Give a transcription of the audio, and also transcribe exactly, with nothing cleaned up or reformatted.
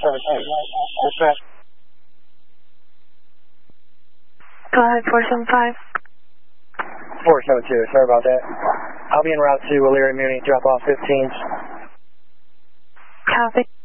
seven two. Dispatch. Go ahead, four seven five. four seven two, sorry about that. I'll be en route to Elyria Muni, drop off fifteen. Copy.